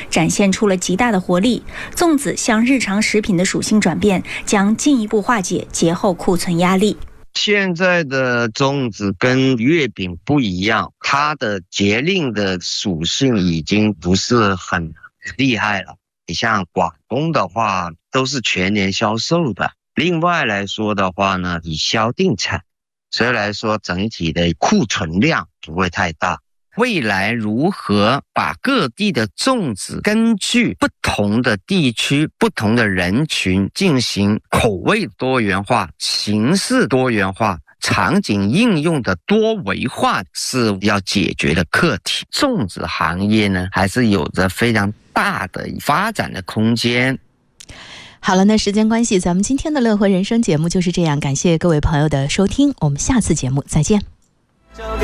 展现出了极大的活力。粽子向日常食品的属性转变，将进一步化解节后库存压力。 现在的粽子跟月饼不一样，它的节令的属性已经不是很厉害了。你像广东的话，都是全年销售的。另外来说的话呢，以销定产，所以来说整体的库存量不会太大。未来如何把各地的粽子根据不同的地区、不同的人群进行口味多元化、形式多元化、场景应用的多维化，是要解决的课题。粽子行业呢，还是有着非常大的发展的空间。 好了，那时间关系，咱们今天的乐活人生节目就是这样，感谢各位朋友的收听，我们下次节目再见。